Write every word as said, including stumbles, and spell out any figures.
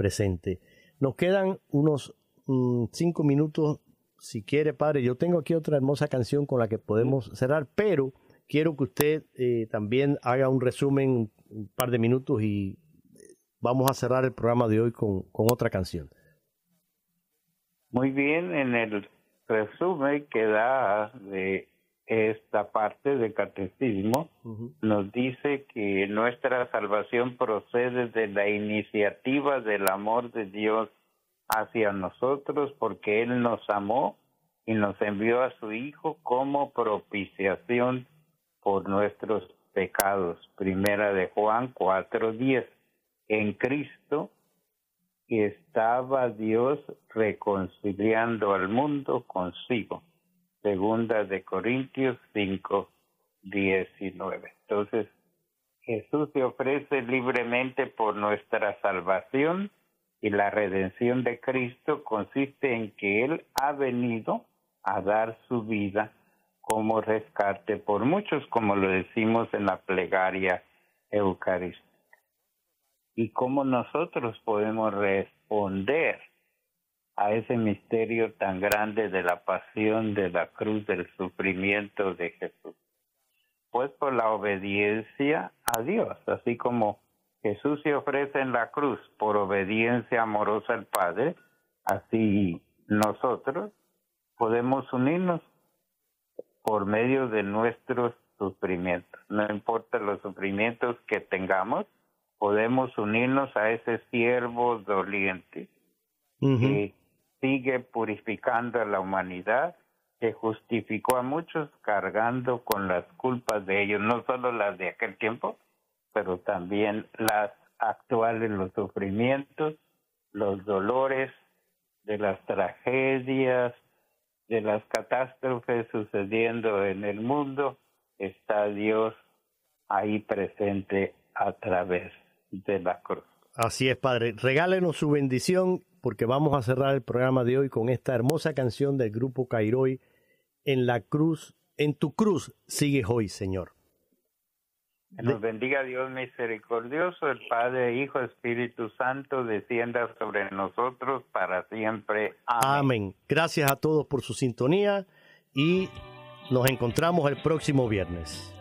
presente. Nos quedan unos mm, cinco minutos, si quiere, padre. Yo tengo aquí otra hermosa canción con la que podemos cerrar, pero quiero que usted eh, también haga un resumen, un par de minutos, y vamos a cerrar el programa de hoy con, con otra canción. Muy bien, en el resumen que da de esta parte del catecismo, uh-huh. nos dice que nuestra salvación procede de la iniciativa del amor de Dios hacia nosotros, porque Él nos amó y nos envió a su Hijo como propiciación por nuestros pecados. Primera de Juan cuatro diez. En Cristo estaba Dios reconciliando al mundo consigo. Segunda de Corintios cinco diecinueve. Entonces, Jesús se ofrece libremente por nuestra salvación, y la redención de Cristo consiste en que Él ha venido a dar su vida como rescate por muchos, como lo decimos en la plegaria eucarística. Y cómo nosotros podemos responder a ese misterio tan grande de la pasión, de la cruz, del sufrimiento de Jesús. Pues por la obediencia a Dios, así como Jesús se ofrece en la cruz por obediencia amorosa al Padre, así nosotros podemos unirnos por medio de nuestros sufrimientos. No importa los sufrimientos que tengamos, podemos unirnos a ese siervo doliente uh-huh. que sigue purificando a la humanidad, que justificó a muchos cargando con las culpas de ellos, no solo las de aquel tiempo, pero también las actuales, los sufrimientos, los dolores de las tragedias, de las catástrofes sucediendo en el mundo. Está Dios ahí presente a través de la cruz. Así es, Padre. Regálenos su bendición, porque vamos a cerrar el programa de hoy con esta hermosa canción del grupo Kairói, En la cruz, en tu cruz sigues hoy, Señor. Que nos bendiga Dios misericordioso, el Padre, Hijo, Espíritu Santo, descienda sobre nosotros para siempre. Amén. Amén. Gracias a todos por su sintonía y nos encontramos el próximo viernes.